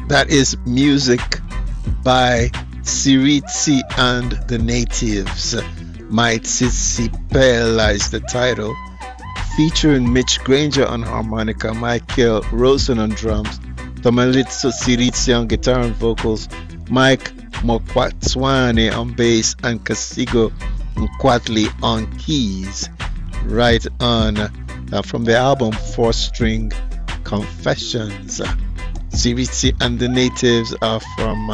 That is music by Siritsi and the Natives. My Tsitsi Pella is the title, featuring Mitch Granger on harmonica, Michael Rosen on drums, Tomalitso Siritsi on guitar and vocals, Mike Mokwatswane on bass, and Kasigo Nkwatli on keys. Right on from the album Four String Confessions. Siritsi and the Natives are from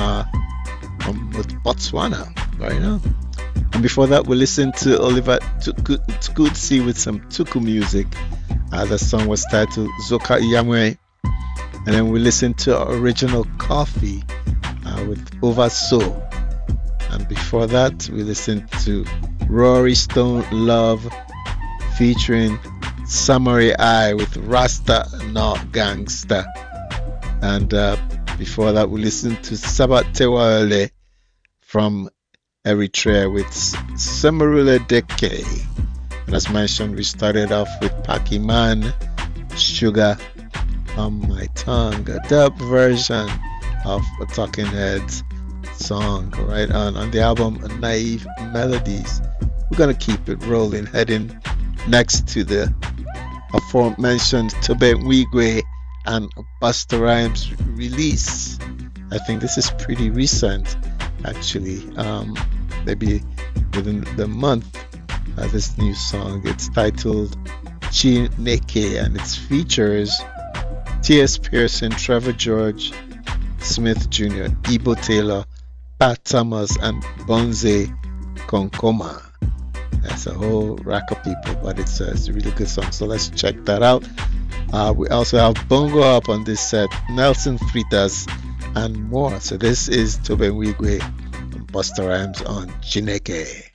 Botswana, right now. And before that, we listened to Oliver Tukutsi with some Tuku music. The song was titled Zoka Yamwe. And then we listened to Original Coffee with Overso. And before that, we listened to Rory Stone Love featuring Samurai Eye with Rasta Not Gangsta. And before that, we listened to Sabat Tewale from Eritrea with Semarule Deke. And as mentioned, we started off with Packy Man, Sugar on My Tongue, a dub version of a Talking Heads song, right on the album Naive Melodies. We're gonna keep it rolling, heading next to the aforementioned Tobe Nwigwe and Busta Rhymes release. I think this is pretty recent, actually, maybe within the month. This new song, it's titled Chineke, and it features T.S. Pearson, Trevor George, Smith Jr., Ibo Taylor, Pat Thomas, and Bonze Konkoma. That's a whole rack of people, but it's a really good song. So let's check that out. We also have Bongo up on this set, Nelson Fritas, and more. So this is Tobe Nwigwe and Busta Rhymes on Chineke.